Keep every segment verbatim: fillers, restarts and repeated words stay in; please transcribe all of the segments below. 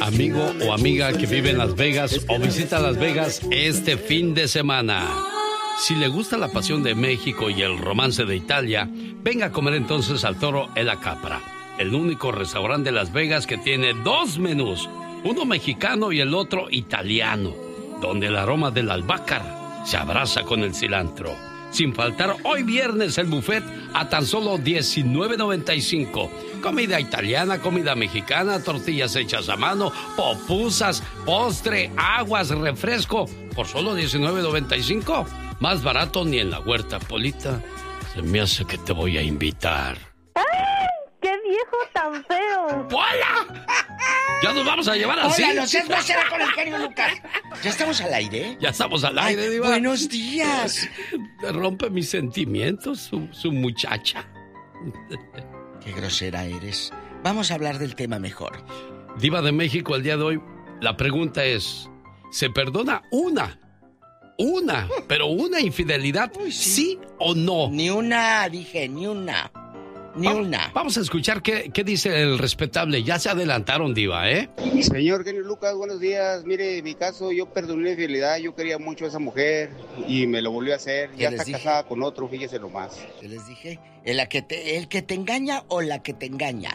amigo o amiga que vive en Las Vegas o visita Las Vegas este fin de semana. Si le gusta la pasión de México y el romance de Italia, venga a comer entonces al Toro e la Capra, el único restaurante de Las Vegas que tiene dos menús, uno mexicano y el otro italiano, donde el aroma del albácar se abraza con el cilantro. Sin faltar hoy viernes el buffet a tan solo diecinueve noventa y cinco. Comida italiana, comida mexicana, tortillas hechas a mano, popusas, postre, aguas, refresco, por solo diecinueve noventa y cinco. Más barato ni en la huerta, Polita. Se me hace que te voy a invitar. ¡Ay! ¡Qué viejo tan feo! ¡Hola! ¿Ya nos vamos a llevar así? Hola, los es será con el genio Lucas. ¿Ya estamos al aire? Ya estamos al aire, Ay, Diva. Buenos días. Rompe mis sentimientos, su, su muchacha. Qué grosera eres. Vamos a hablar del tema mejor. Diva de México, el día de hoy, la pregunta es, ¿se perdona una? Una, pero una infidelidad, Uy, sí. ¿sí o no? Ni una, dije, ni una. Ni vamos, una. Vamos a escuchar qué, qué dice el respetable. Ya se adelantaron, Diva, ¿eh? Señor genio Lucas, buenos días. Mire, en mi caso, yo perdoné la infidelidad. Yo quería mucho a esa mujer y me lo volvió a hacer. Ya está dije? casada con otro, fíjese nomás. ¿Qué les dije? ¿El, la que te, ¿El que te engaña o la que te engaña?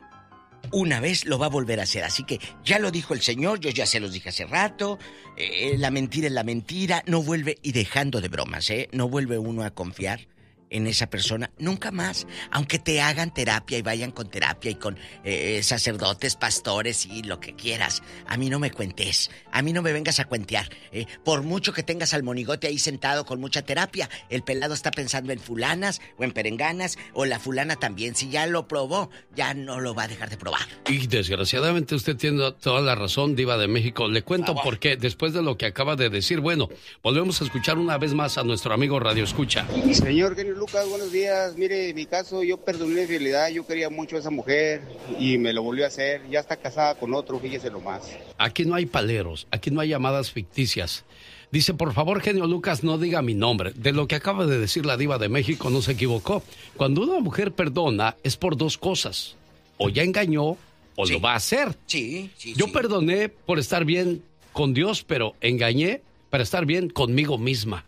Una vez lo va a volver a hacer. Así que ya lo dijo el señor, yo ya se los dije hace rato. Eh, la mentira es la mentira. No vuelve, y dejando de bromas, ¿eh? No vuelve uno a confiar en esa persona nunca más, aunque te hagan terapia y vayan con terapia y con eh, sacerdotes, pastores y lo que quieras. A mí no me cuentes, a mí no me vengas a cuentear. Eh, por mucho que tengas al monigote ahí sentado con mucha terapia, el pelado está pensando en fulanas o en perenganas, o la fulana también. Si ya lo probó, ya no lo va a dejar de probar. Y desgraciadamente usted tiene toda la razón, Diva de México. Le cuento por qué, después de lo que acaba de decir. Bueno, volvemos a escuchar una vez más a nuestro amigo Radio Escucha. Señor genio Lucas, buenos días. Mire, en mi caso, yo perdoné la infidelidad. Yo quería mucho a esa mujer y me lo volvió a hacer. Ya está casada con otro, fíjese nomás. Aquí no hay paleros, aquí no hay llamadas ficticias. Dice, por favor, genio Lucas, no diga mi nombre. De lo que acaba de decir la Diva de México, no se equivocó. Cuando una mujer perdona, es por dos cosas. O ya engañó, o sí. lo va a hacer. Sí, sí, Yo sí. perdoné por estar bien con Dios, pero engañé para estar bien conmigo misma.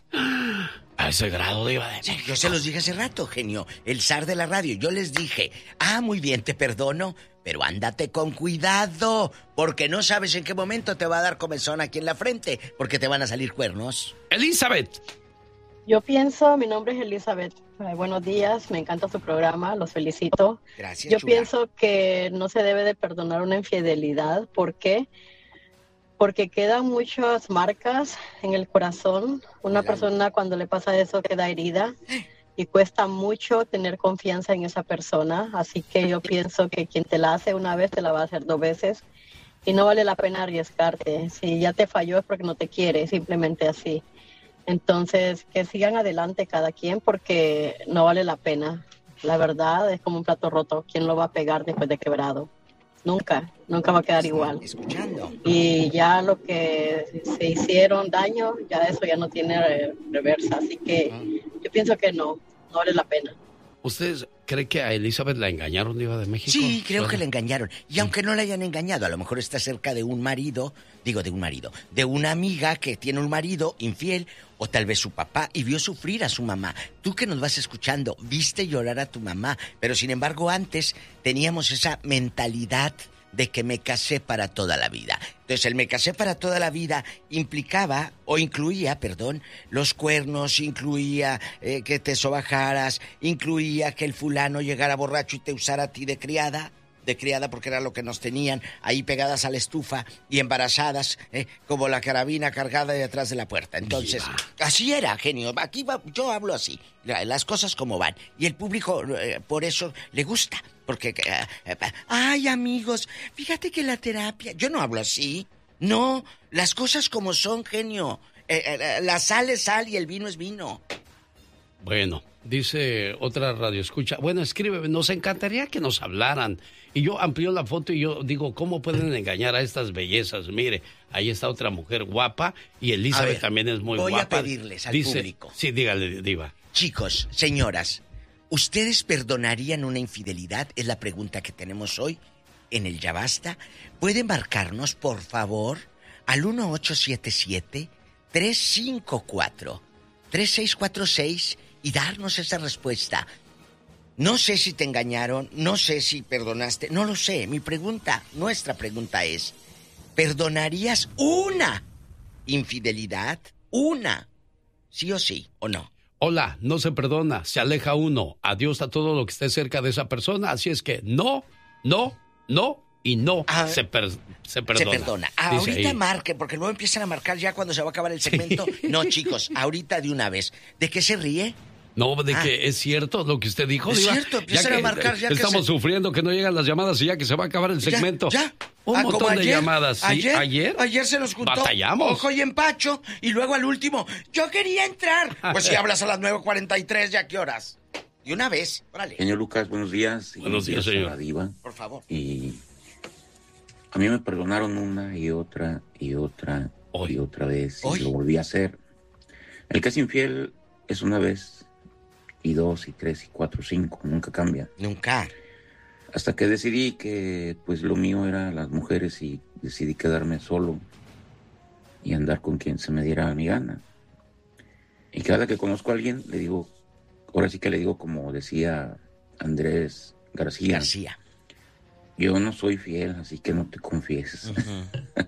A ese grado, Diva de México. Yo se los dije hace rato, genio. El zar de la radio. Yo les dije, ah, muy bien, te perdono, pero ándate con cuidado, porque no sabes en qué momento te va a dar comezón aquí en la frente, porque te van a salir cuernos. Elizabeth. Yo pienso, mi nombre es Elizabeth. Ay, buenos días, me encanta su programa, los felicito. Gracias, Yo chula. pienso que no se debe de perdonar una infidelidad. ¿Por qué? Porque quedan muchas marcas en el corazón. Una Claro. persona cuando le pasa eso queda herida y cuesta mucho tener confianza en esa persona. Así que yo pienso que quien te la hace una vez te la va a hacer dos veces y no vale la pena arriesgarte. Si ya te falló es porque no te quiere, simplemente así. Entonces, que sigan adelante cada quien porque no vale la pena. La verdad es como un plato roto. ¿Quién lo va a pegar después de quebrado? Nunca, nunca va a quedar igual. Escuchando. Y ya lo que se hicieron daño, ya eso ya no tiene re- reversa. Así que yo pienso que no, no vale la pena. ¿Ustedes creen que a Elizabeth la engañaron, Diva de México? Sí, creo que la engañaron. Y aunque no la hayan engañado, a lo mejor está cerca de un marido, digo de un marido, de una amiga que tiene un marido infiel, o tal vez su papá, y vio sufrir a su mamá. Tú que nos vas escuchando, viste llorar a tu mamá, pero sin embargo antes teníamos esa mentalidad de que me casé para toda la vida. Entonces el me casé para toda la vida implicaba, o incluía, perdón, los cuernos, incluía eh, que te sobajaras, incluía que el fulano llegara borracho y te usara a ti de criada, de criada porque era lo que nos tenían ahí pegadas a la estufa y embarazadas, eh, como la carabina cargada detrás de la puerta. Entonces, así era, genio. Aquí va, yo hablo así, las cosas como van. Y el público eh, por eso le gusta. Porque, eh, eh, ay, amigos, fíjate que la terapia... Yo no hablo así. No, las cosas como son, genio. Eh, eh, la sal es sal y el vino es vino. Bueno, dice otra radio escucha. Bueno, escribe, nos encantaría que nos hablaran. Y yo amplío la foto y yo digo, ¿cómo pueden engañar a estas bellezas? Mire, ahí está otra mujer guapa y Elizabeth ver, también es muy voy guapa. a pedirles al dice, público. Sí, dígale, Diva. Chicos, señoras, ¿ustedes perdonarían una infidelidad? Es la pregunta que tenemos hoy. en el Ya Basta, puede marcarnos, por favor, al uno ocho siete siete, tres cinco cuatro, tres seis cuatro seis y darnos esa respuesta. No sé si te engañaron, no sé si perdonaste, no lo sé. Mi pregunta, nuestra pregunta es, ¿perdonarías una infidelidad? Una. ¿Sí o sí o no? Hola, no se perdona, se aleja uno. Adiós a todo lo que esté cerca de esa persona. Así es que no, no, no y no ah, se, per, se perdona. Se perdona. Ah, ahorita marque, porque luego empiezan a marcar ya cuando se va a acabar el segmento. Sí. No, chicos, ahorita de una vez. ¿De qué se ríe? No, de ah. que es cierto lo que usted dijo. Es Diva, cierto, empiezan que, a marcar ya Estamos que se... sufriendo que no llegan las llamadas y ya que se va a acabar el segmento. Ya, ya. Un ah, montón ayer, de llamadas. ¿Sí? Ayer, ayer, ayer se nos juntó batallamos. Ojo y Empacho y luego al último, yo quería entrar. Pues si hablas a las nueve cuarenta y tres, ¿ya qué horas? Y una vez, órale. Señor Lucas, buenos días. Buenos días, señor. La Diva. Por favor. Y a mí me perdonaron una y otra y otra Hoy. y otra vez. Y Hoy. lo volví a hacer. El que es infiel es una vez y dos y tres y cuatro, cinco. Nunca cambia. Nunca. Hasta que decidí que pues lo mío era las mujeres y decidí quedarme solo y andar con quien se me diera mi gana. Y cada que conozco a alguien le digo, ahora sí que le digo como decía Andrés García. García. Yo no soy fiel, así que no te confieses. Uh-huh.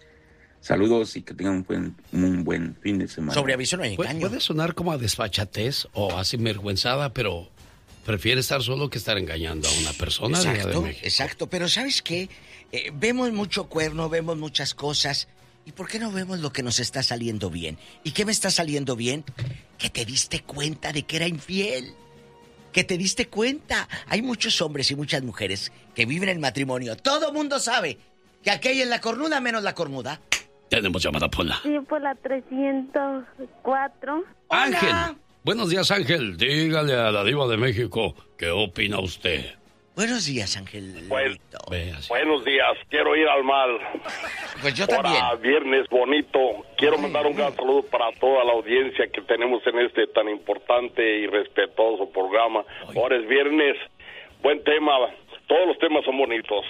Saludos y que tengan un buen, un buen fin de semana. Sobre aviso no hay Pu- engaño. Puede sonar como a desfachatez o a sinvergüenzada, pero prefiere estar solo que estar engañando a una persona. Exacto, de México. exacto. Pero ¿sabes qué? Eh, vemos mucho cuerno, vemos muchas cosas. ¿Y por qué no vemos lo que nos está saliendo bien? ¿Y qué me está saliendo bien? Que te diste cuenta de que era infiel. Que te diste cuenta. Hay muchos hombres y muchas mujeres que viven el matrimonio. Todo mundo sabe que aquella es la cornuda menos la cornuda. Tenemos llamada, Pola. Sí, por la trescientos cuatro. Ángel. Hola. Buenos días, Ángel. Dígale a la Diva de México qué opina usted. Buenos días, Ángel. Pues, Ve así. buenos días, quiero ir al mal. Pues yo Ahora, también. viernes bonito. Quiero Ay, mandar un ay. gran saludo para toda la audiencia que tenemos en este tan importante y respetuoso programa. Ay. Ahora es viernes, buen tema, todos los temas son bonitos.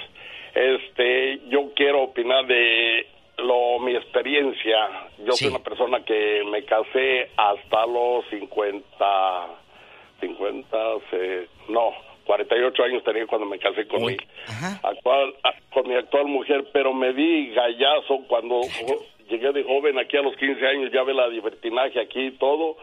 Este, yo quiero opinar de lo mi experiencia. Yo Sí. soy una persona que me casé hasta los cincuenta, cincuenta, se, no, cuarenta y ocho años tenía cuando me casé con Uy. mi Ajá. actual con mi actual mujer, pero me di gallazo cuando jo- llegué de joven aquí a los quince años, ya ve la libertinaje aquí y todo,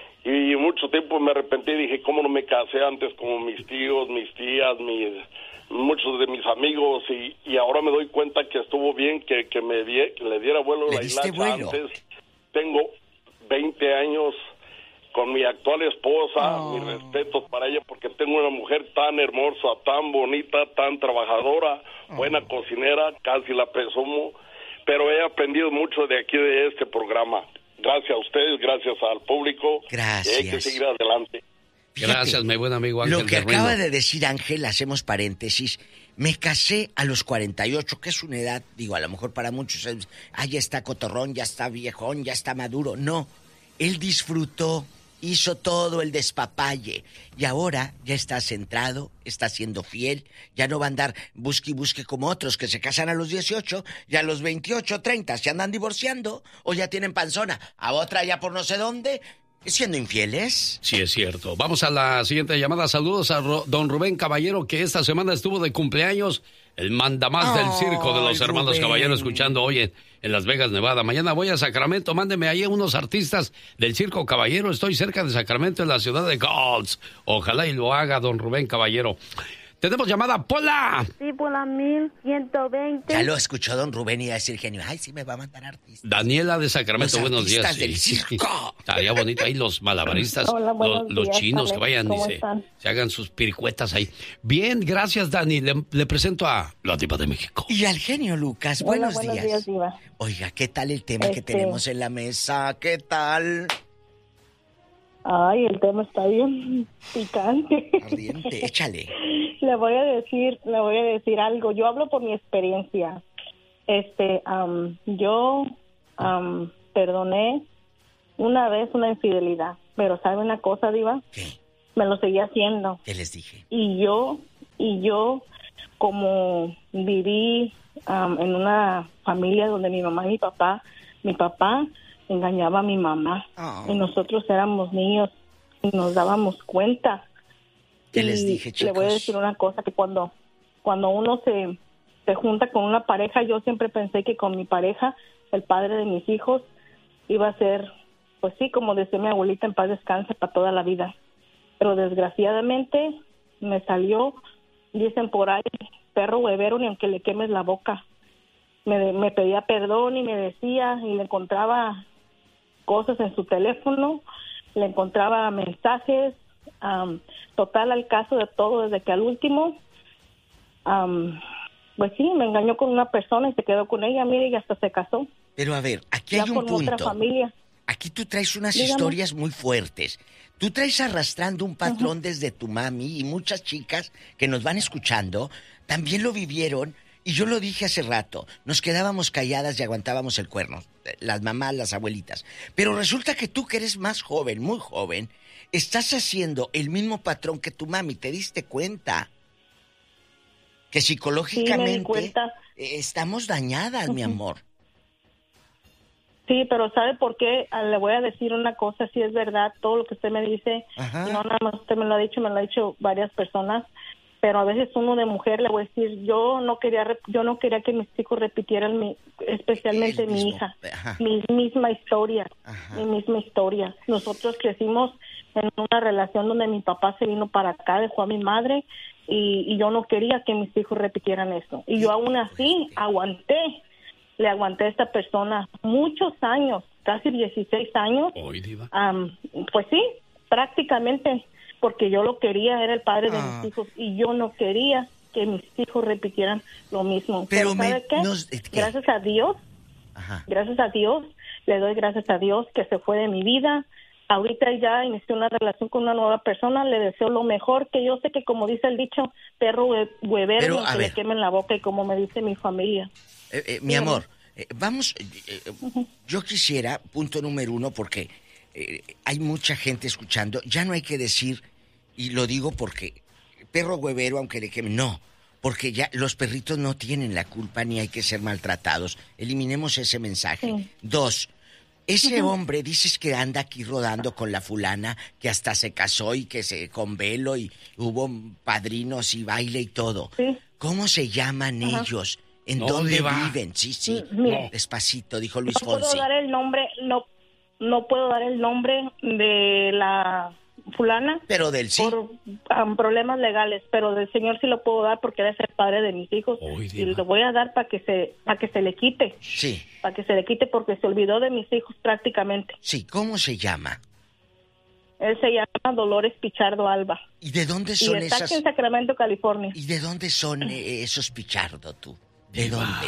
y mucho tiempo me arrepentí y dije, ¿cómo no me casé antes como mis tíos, mis tías, mis muchos de mis amigos? Y, y ahora me doy cuenta que estuvo bien que, que me die, que le diera vuelo ¿Le la diste hilacha vuelo? antes. Tengo veinte años con mi actual esposa, Oh. mis respetos para ella porque tengo una mujer tan hermosa, tan bonita, tan trabajadora, Oh. buena cocinera, casi la presumo, pero he aprendido mucho de aquí de este programa. Gracias a ustedes, gracias al público. Gracias. Y hay que seguir adelante. Fíjate, Gracias, mi buen amigo Ángel. lo que del acaba Reino. de decir Ángel, hacemos paréntesis. Me casé a los cuarenta y ocho, que es una edad, digo, a lo mejor para muchos es, ah, ya está cotorrón, ya está viejón, ya está maduro. No, él disfrutó, hizo todo el despapalle y ahora ya está centrado, está siendo fiel, ya no va a andar busque y busque como otros que se casan a los dieciocho y a los veintiocho, treinta se andan divorciando o ya tienen panzona, a otra ya por no sé dónde, siendo infieles. Sí, es cierto. Vamos a la siguiente llamada. Saludos a Ro- don Rubén Caballero, que esta semana estuvo de cumpleaños. El mandamás del circo de los Ay, hermanos Rubén. Caballero, escuchando hoy en, en Las Vegas, Nevada. Mañana voy a Sacramento. Mándeme ahí unos artistas del circo Caballero. Estoy cerca de Sacramento, en la ciudad de Golds. Ojalá y lo haga don Rubén Caballero. Tenemos llamada, Pola. Sí, por la mil ciento veinte. Ya lo escuchó don Rubén y iba a decir genio, ay, sí me va a mandar artistas. Daniela de Sacramento, Los buenos días. artistas del circo. Estaría bonito ahí los malabaristas, Hola, lo- buenos los días, chinos Alex. que vayan y ¿Cómo se, están? se hagan sus piricuetas ahí. Bien, gracias, Dani. Le, le presento a la Diva de México. Y al genio Lucas, Hola, buenos, buenos días. días, Diva. Oiga, ¿qué tal el tema que Este- tenemos en la mesa? ¿Qué tal? Ay, el tema está bien picante. Ardiente, échale. Le voy a decir, le voy a decir algo. Yo hablo por mi experiencia. Este, am, yo am, perdoné una vez una infidelidad, pero ¿sabe una cosa, Diva? ¿Qué? Me lo seguía haciendo. ¿Qué les dije? Y yo, y yo, como viví um, en una familia donde mi mamá y mi papá, mi papá engañaba a mi mamá. Oh. Y nosotros éramos niños y nos dábamos cuenta. ¿Qué y les dije, chicos? Le voy a decir una cosa, que cuando, cuando uno se, se junta con una pareja, yo siempre pensé que con mi pareja, el padre de mis hijos, iba a ser, pues sí, como decía mi abuelita, en paz descanse para toda la vida. Pero desgraciadamente me salió, dicen por ahí, perro huevero, ni aunque le quemes la boca. Me, me pedía perdón y me decía, y le encontraba cosas en su teléfono, le encontraba mensajes, um, total al caso de todo, desde que al último, um, pues sí, me engañó con una persona y se quedó con ella, mire, y hasta se casó. Pero a ver, aquí ya hay un punto. Otra familia. Aquí tú traes unas Dígame. historias muy fuertes. Tú traes arrastrando un patrón uh-huh. desde tu mami, y muchas chicas que nos van escuchando también lo vivieron. Y yo lo dije hace rato, nos quedábamos calladas y aguantábamos el cuerno, las mamás, las abuelitas. Pero resulta que tú, que eres más joven, muy joven, estás haciendo el mismo patrón que tu mami. ¿Te diste cuenta? Que psicológicamente sí, me di cuenta. Estamos dañadas, uh-huh. mi amor. Sí, pero ¿sabe por qué? Le voy a decir una cosa, si es verdad, todo lo que usted me dice, Ajá. no nada más usted me lo ha dicho, me lo ha dicho varias personas, pero a veces uno de mujer le voy a decir, yo no quería yo no quería que mis hijos repitieran, mi, especialmente mi hija, Ajá. mi misma historia, Ajá. mi misma historia. Nosotros crecimos en una relación donde mi papá se vino para acá, dejó a mi madre, y, y yo no quería que mis hijos repitieran eso. Y yo aún así aguanté. Le aguanté a esta persona muchos años, casi dieciséis años. Hoy, diva. Um, pues sí, prácticamente, porque yo lo quería, era el padre de ah. mis hijos, y yo no quería que mis hijos repitieran lo mismo. Pero, Pero ¿sabe me, qué? Nos, ¿qué? Gracias a Dios, Ajá. gracias a Dios, le doy gracias a Dios que se fue de mi vida. Ahorita ya inicié una relación con una nueva persona, le deseo lo mejor, que yo sé que, como dice el dicho, perro huevero, que le quemen la boca, y como me dice mi familia. Eh, eh, mi amor, eh, vamos, eh, eh, uh-huh. yo quisiera, punto número uno, porque eh, hay mucha gente escuchando, ya no hay que decir, y lo digo porque perro huevero, aunque le quemen, no, porque ya los perritos no tienen la culpa ni hay que ser maltratados. Eliminemos ese mensaje. Sí. Dos, ese uh-huh. hombre, dices que anda aquí rodando con la fulana, que hasta se casó y que se con velo y hubo padrinos y baile y todo. Sí. ¿Cómo se llaman uh-huh. ellos? ¿En no, dónde viven? Sí, sí. No. Despacito, dijo Luis no Fonsi. No puedo dar el nombre, no, no puedo dar el nombre de la fulana. Pero del sí. Por um, problemas legales, pero del señor sí lo puedo dar porque es el padre de mis hijos. Oy, y lo voy a dar para que se para que se le quite. Sí. Para que se le quite porque se olvidó de mis hijos prácticamente. Sí, ¿cómo se llama? Él se llama Dolores Pichardo Alba. ¿Y de dónde son y está esas? Aquí en Sacramento, California. ¿Y de dónde son eh, esos Pichardo, tú? ¿De dónde?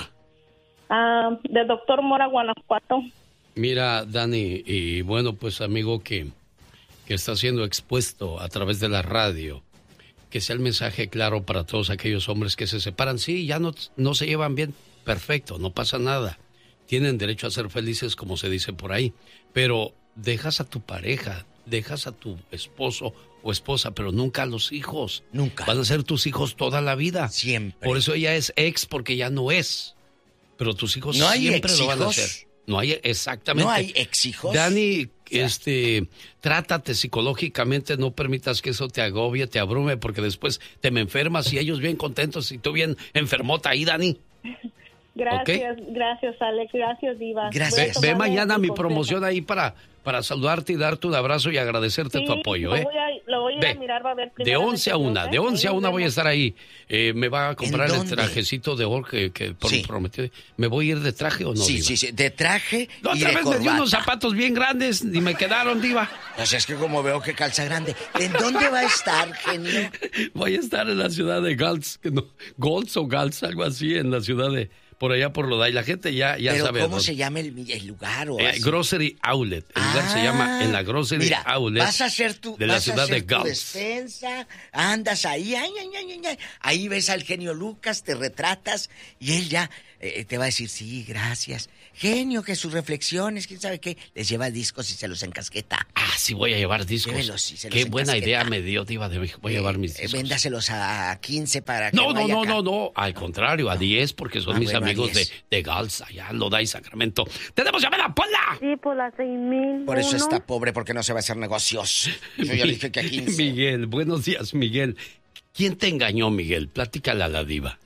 Ah, de Doctor Mora, Guanajuato. Mira, Dani, y bueno, pues amigo que, que está siendo expuesto a través de la radio, que sea el mensaje claro para todos aquellos hombres que se separan. Sí, ya no, no se llevan bien, perfecto, no pasa nada. Tienen derecho a ser felices, como se dice por ahí, pero dejas a tu pareja, dejas a tu esposo o esposa, pero nunca a los hijos. Nunca. Van a ser tus hijos toda la vida. Siempre. Por eso ella es ex, porque ya no es. Pero tus hijos ¿No siempre hay lo van a hacer. No hay, exactamente. ¿No hay ex hijos? Dani, o sea, este, trátate psicológicamente, no permitas que eso te agobie, te abrume, porque después te me enfermas y ellos bien contentos y tú bien enfermota ahí, Dani. Gracias, ¿okay? Gracias, Alex, gracias, Diva. Gracias. Ve, ve mañana mi promoción ahí para, para saludarte y darte un abrazo y agradecerte sí, tu apoyo, lo ¿eh? Voy a, lo voy a ir a mirar, va a ver. De once a una, de once a una voy a estar ahí. Eh, me va a comprar el trajecito de oro que, que por sí. prometió. ¿Me voy a ir de traje o no, Sí, Diva? sí, sí, de traje no, y otra de vez corbata. me dio unos zapatos bien grandes y me quedaron, Diva. O sea, es que como veo que calza grande. ¿En dónde va a estar, genio? Voy a estar en la ciudad de Gals, no, Golds o Gals, algo así, en la ciudad de... Por allá por Loday, la gente ya, ya ¿Pero sabe. cómo dónde. se llama el, el lugar? O eh, así? Grocery Outlet. El ah, lugar se llama en la Grocery mira, Outlet. Vas a hacer tu, de la vas ciudad a hacer de tu Gulf. despensa, andas ahí, ay, ay, ay, ay, ay. Ahí ves al genio Lucas, te retratas y él ya eh, te va a decir, sí, gracias. Genio, que sus reflexiones, quién sabe qué. Les lleva discos y se los encasqueta. Ah, sí, voy a llevar discos. Llévelos y se los Qué buena encasqueta. idea me dio, Diva de México. Voy a llevar mis Eh, discos. véndaselos a quince para que No, no, vaya no, acá. no, no. Al contrario, a diez, porque son Ah, mis bueno, a amigos de, diez. de Gals, allá en Loda y Sacramento. ¡Tenemos llamada, Pola! Sí, por la seis mil. Por eso está pobre, porque no se va a hacer negocios. Yo ya le dije que a quince. Miguel, buenos días, Miguel. ¿Quién te engañó, Miguel? Platícale a la Diva.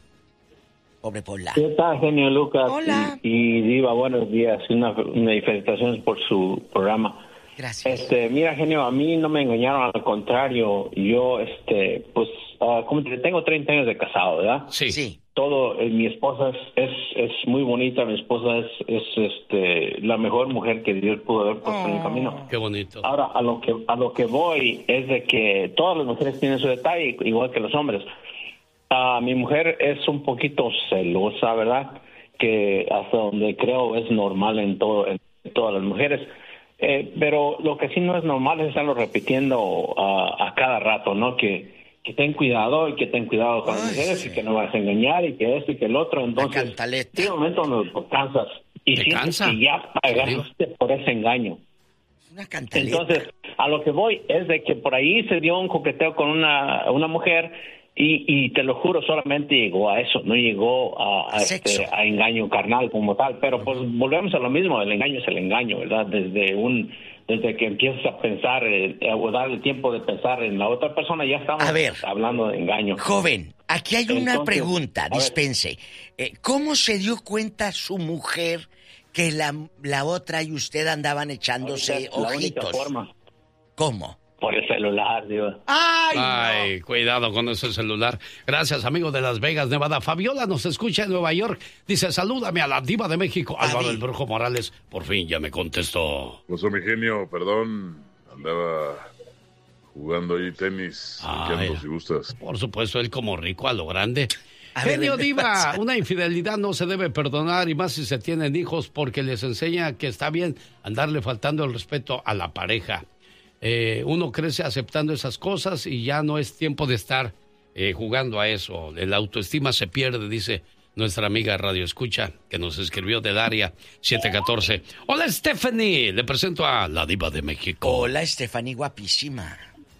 Pobre Pola. ¿Qué tal, genio Lucas? Hola. Y, y Diva, buenos días. Una, una felicitaciones por su programa. Gracias. Este, mira, genio, a mí no me engañaron, al contrario. Yo, este, pues, uh, como te tengo treinta años de casado, ¿verdad? Sí. Sí. Todo, eh, mi esposa es, es, es muy bonita, mi esposa es, es este, la mejor mujer que Dios pudo haber puesto en el camino. Qué bonito. Ahora, a lo que a lo que voy es de que todas las mujeres tienen su detalle, igual que los hombres. Uh, mi mujer es un poquito celosa, ¿verdad? Que hasta donde creo es normal en todo en todas las mujeres. Eh, pero lo que sí no es normal es estarlo repitiendo uh, a cada rato, ¿no? Que, que ten cuidado y que ten cuidado con Ay, las mujeres sí. y que no vas a engañar y que esto y que el otro. Entonces, cantaleta. llega un momento donde te cansas y ¿Te sientes cansa? que ya pagaste por ese engaño. Una cantaleta. Entonces, a lo que voy es de que por ahí se dio un coqueteo con una, una mujer y, y te lo juro, solamente llegó a eso, no llegó a, a, Sexo. este, a engaño carnal como tal. Pero pues volvemos a lo mismo, el engaño es el engaño, ¿verdad? Desde un desde que empiezas a pensar, eh, o dar el tiempo de pensar en la otra persona, ya estamos A ver. hablando de engaño. Joven, aquí hay una Entonces, pregunta, a ver. dispense. Eh, ¿Cómo se dio cuenta su mujer que la, la otra y usted andaban echándose Ahorita, la única ojitos? forma, ¿Cómo? por el celular, digo. ¡Ay, Ay, cuidado con ese celular. Gracias, amigo de Las Vegas, Nevada. Fabiola nos escucha en Nueva York. Dice, salúdame a la Diva de México. Fabi. Álvaro el Brujo Morales, por fin ya me contestó. Pues mi genio, perdón, andaba jugando ahí tenis, Ah, ando, ya. si gustas. Por supuesto, él como rico a lo grande. A ver, Genio ven, Diva, pasa. una infidelidad no se debe perdonar y más si se tienen hijos porque les enseña que está bien andarle faltando el respeto a la pareja. Eh, uno crece aceptando esas cosas y ya no es tiempo de estar eh, jugando a eso. La autoestima se pierde, dice nuestra amiga Radio Escucha, que nos escribió del área siete catorce. Hola Stephanie, le presento a la Diva de México. Hola, Stephanie, guapísima.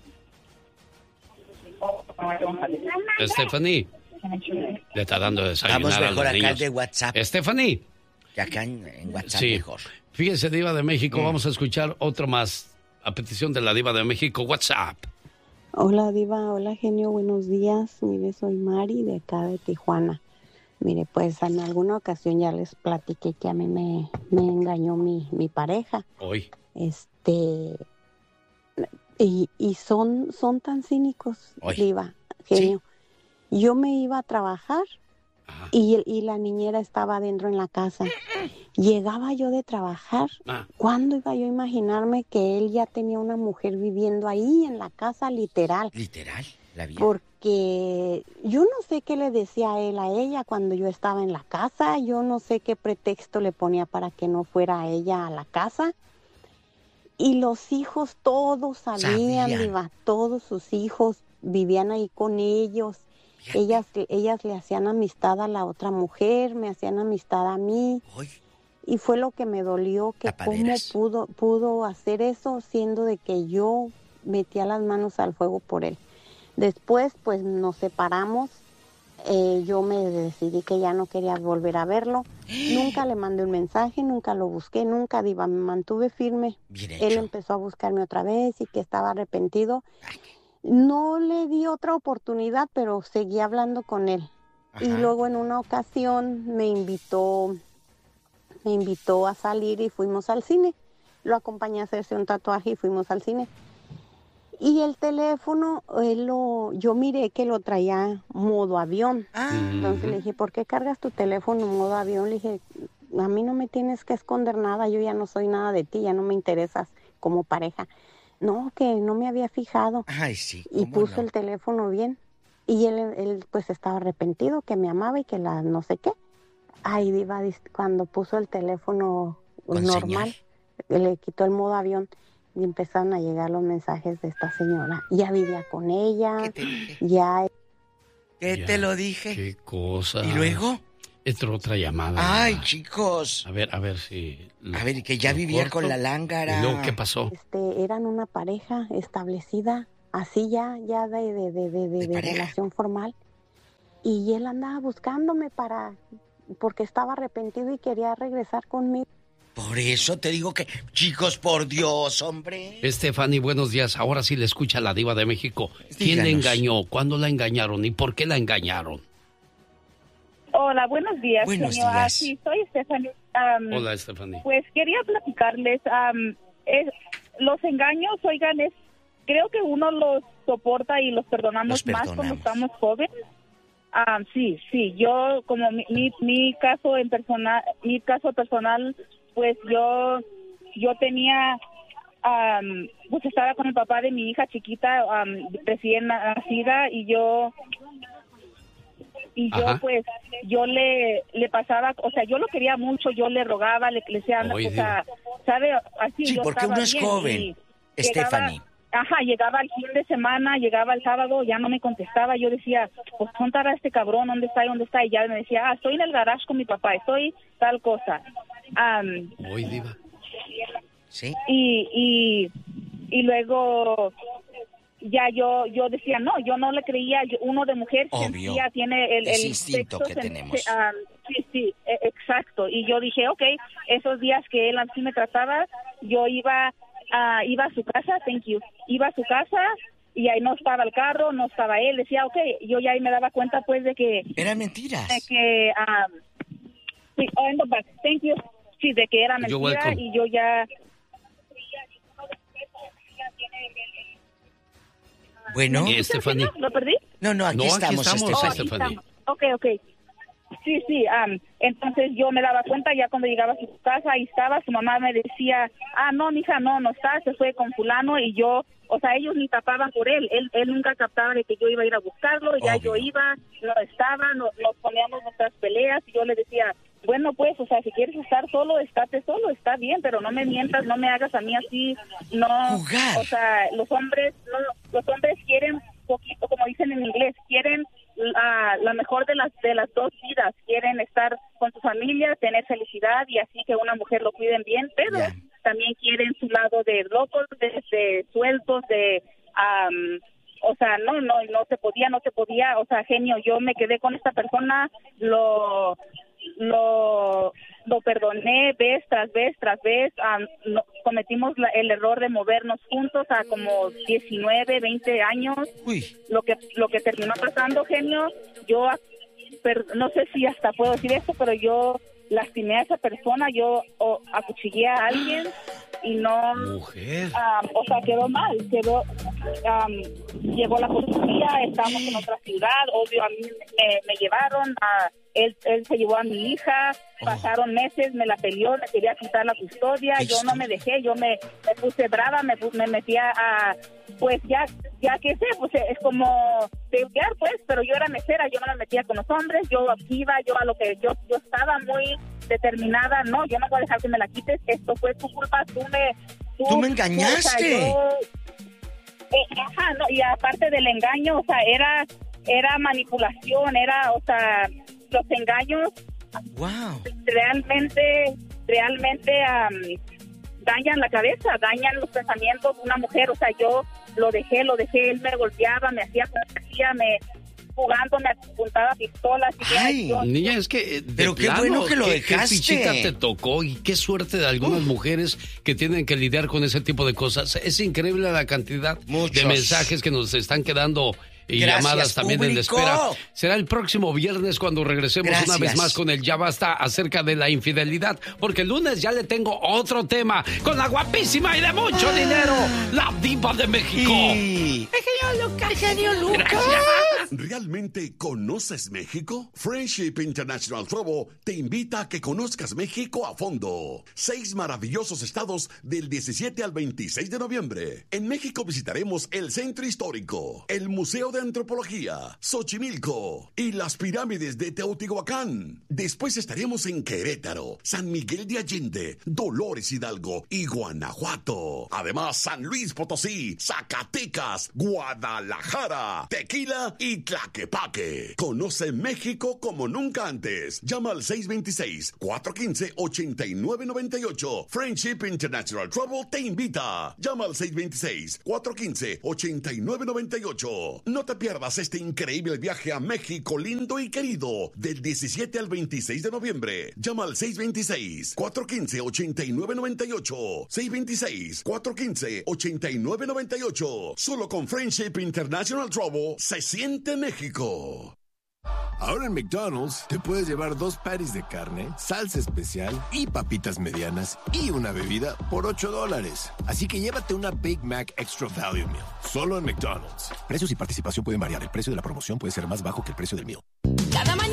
Stephanie, le está dando de desayunar Vamos a mejor los acá niños. de WhatsApp. Stephanie. Que acá en, en WhatsApp Sí. mejor. Fíjese, Diva de México, Mm. vamos a escuchar otro más. A petición de la Diva de México, WhatsApp. Hola Diva, hola genio, buenos días. Mire, soy Mari de acá de Tijuana. Mire, pues en alguna ocasión ya les platiqué que a mí me, me engañó mi, mi pareja. Hoy. Este, y, y son, son tan cínicos, Oy. Diva, genio. Yo me iba a trabajar Ajá. y, y la niñera estaba adentro en la casa. Llegaba yo de trabajar. Ah, ¿Cuándo iba yo a imaginarme que él ya tenía una mujer viviendo ahí en la casa, literal? Literal, la vida. Porque yo no sé qué le decía a él a ella cuando yo estaba en la casa, yo no sé qué pretexto le ponía para que no fuera ella a la casa. Y los hijos todos sabían, Sabían. Diva, todos sus hijos vivían ahí con ellos. Fíjate. Ellas, ellas le hacían amistad a la otra mujer, me hacían amistad a mí. Hoy, Y fue lo que me dolió, que cómo Tapaderas. pudo, pudo hacer eso, siendo de que yo metía las manos al fuego por él. Después, pues nos separamos. Eh, yo me decidí que ya no quería volver a verlo. Nunca le mandé un mensaje, nunca lo busqué, nunca, Diva, me mantuve firme. bien Él hecho. empezó a buscarme otra vez y que estaba arrepentido. No le di otra oportunidad, pero seguí hablando con él. Ajá. Y luego en una ocasión me invitó, me invitó a salir y fuimos al cine. Lo acompañé a hacerse un tatuaje y fuimos al cine. Y el teléfono, él lo, yo miré que lo traía modo avión. Ah, Entonces le dije, ¿por qué cargas tu teléfono en modo avión? Le dije, a mí no me tienes que esconder nada, yo ya no soy nada de ti, ya no me interesas como pareja. No, que no me había fijado. ay, sí. Y ¿cómo puso no? el teléfono bien. Y él, él pues estaba arrepentido, que me amaba y que la no sé qué. Ay, Diva, dis- cuando puso el teléfono Con normal, le quitó el modo avión y empezaron a llegar los mensajes de esta señora. Ya vivía con ella, ¿Qué te dije? ya... ¿Qué Ya, te lo dije? qué cosa. ¿Y luego? Entró otra llamada. Ay, chicos. A ver, a ver si... Lo, a ver, que ya vivía corto. Con la lángara. ¿Y luego qué pasó? Este, eran una pareja establecida, así ya, ya de, de, de, de, de, de relación formal. Y él andaba buscándome para... porque estaba arrepentido y quería regresar conmigo. Por eso te digo que... Chicos, por Dios, hombre. Stephanie, buenos días. Ahora sí le escucha la diva de México. ¿Quién le engañó? ¿Cuándo la engañaron? ¿Y por qué la engañaron? Hola, buenos días, buenos señor. días. Ah, sí, soy Stephanie. Um, Hola, Stephanie. Pues quería platicarles. Um, es, los engaños, oigan, es, creo que uno los soporta y los perdonamos, los perdonamos. más cuando estamos jóvenes. Um, sí, sí. Yo, como mi, mi, mi caso en personal, mi caso personal, pues yo, yo tenía, um, pues estaba con el papá de mi hija chiquita, um, recién nacida, y yo. Y yo, Ajá. pues, yo le le pasaba, o sea, yo lo quería mucho, yo le rogaba, le, le decía, Oye, o sea, ¿sabe? Así sí, yo porque estaba uno es bien, joven, Stephanie. Llegaba, ajá, llegaba el fin de semana, llegaba el sábado, ya no me contestaba, yo decía, pues, ¿dónde estará este cabrón? ¿Dónde está? ¿Dónde está? Y ya me decía, ah, estoy en el garage con mi papá, estoy tal cosa. Um, Muy diva. Sí. Y, y, y luego... ya yo yo decía, no, yo no le creía, yo, uno de mujer Obvio. Sentía, tiene el, es el instinto sexo, que se, tenemos. Se, um, sí, sí, e- exacto. Y yo dije, ok, esos días que él así me trataba, yo iba, uh, iba a su casa, thank you, iba a su casa y ahí no estaba el carro, no estaba él, decía, ok, yo ya ahí me daba cuenta pues de que... Eran mentiras. De que, um, sí, oh, no, but, thank you, sí, de que era mentira y yo ya... Bueno, ¿Y Stephanie? ¿Lo perdí? No, no, aquí no, estamos, aquí estamos, oh, Stephanie. Ok, ok. Sí, sí, um, entonces yo me daba cuenta ya cuando llegaba a su casa, ahí estaba, su mamá me decía, ah, no, mija, no, no está, se fue con fulano, y yo, o sea, ellos ni tapaban por él, él, él nunca captaba de que yo iba a ir a buscarlo, ya Obvio. Yo iba, no estaba, no, nos poníamos nuestras peleas, y yo le decía, bueno, pues, o sea, si quieres estar solo, estate solo, está bien, pero no me mientas, no me hagas a mí así, no, Jugar. O sea, los hombres, no, los hombres quieren poquito, como dicen en inglés, quieren la, la mejor de las de las dos vidas, quieren estar con su familia, tener felicidad y así que una mujer lo cuiden bien, pero yeah. también quieren su lado de locos, de, de sueltos, de... Um, o sea, no, no, no se podía, no se podía, o sea, genio, yo me quedé con esta persona, lo... lo lo perdoné vez tras vez tras vez, um, no, cometimos la, el error de movernos juntos a como diecinueve, veinte años. Uy. Lo que lo que terminó pasando, genio, yo per, no sé si hasta puedo decir esto, pero yo lastimé a esa persona, yo o, acuchillé a alguien y no... Mujer. Um, o sea, quedó mal, quedó... Um, llegó la policía, estábamos en otra ciudad, obvio, a mí me, me llevaron a... Él, él se llevó a mi hija, oh. pasaron meses, me la peleó, me quería quitar la custodia, yo no me dejé, yo me, me puse brava, me, me metía a, pues ya, ya que sé, pues es como pelear, pues, pero yo era mesera, yo no me metía con los hombres, yo iba, yo a lo que, yo, yo estaba muy determinada, no, yo no voy a dejar que me la quites, esto fue tu culpa, tú me... Tú, ¿Tú me engañaste. Tú, o sea, yo, eh, ajá, no, y aparte del engaño, o sea, era, era manipulación, era, o sea... los engaños wow. realmente realmente um, dañan la cabeza, dañan los pensamientos de una mujer. O sea, yo lo dejé, lo dejé, él me golpeaba, me hacía como me hacía, me jugando, me apuntaba pistolas. Y Ay, yo, niña, es que... Pero qué plano, bueno que lo qué, dejaste. Qué fichita te tocó y qué suerte de algunas Uf. mujeres que tienen que lidiar con ese tipo de cosas. Es increíble la cantidad Muchos. de mensajes que nos están quedando... y Gracias, llamadas también público. En espera. Será el próximo viernes cuando regresemos Gracias. Una vez más con el Ya Basta acerca de la infidelidad, porque el lunes ya le tengo otro tema con la guapísima y de mucho ah. dinero, la diva de México. Y... El genio Lucas. El genio Lucas. ¿Realmente conoces México? Friendship International Travel te invita a que conozcas México a fondo. Seis maravillosos estados del diecisiete al veintiséis de noviembre. En México visitaremos el Centro Histórico, el Museo de de Antropología, Xochimilco y las pirámides de Teotihuacán. Después estaremos en Querétaro, San Miguel de Allende, Dolores Hidalgo y Guanajuato. Además, San Luis Potosí, Zacatecas, Guadalajara, Tequila y Tlaquepaque. Conoce México como nunca antes. Llama al seis dos seis, cuatro uno cinco, ocho nueve nueve ocho. Friendship International Travel te invita. Llama al seis dos seis, cuatro uno cinco, ocho nueve nueve ocho. No te pierdas este increíble viaje a México lindo y querido del diecisiete al veintiséis de noviembre. Llama al seis dos seis, cuatro uno cinco, ocho nueve nueve ocho. seis dos seis, cuatro uno cinco, ocho nueve nueve ocho. Solo con Friendship International Travel se siente México. Ahora en McDonald's te puedes llevar dos patties de carne, salsa especial y papitas medianas y una bebida por ocho dólares. Así que llévate una Big Mac Extra Value Meal. Solo en McDonald's. Precios y participación pueden variar. El precio de la promoción puede ser más bajo que el precio del meal. Cada mañana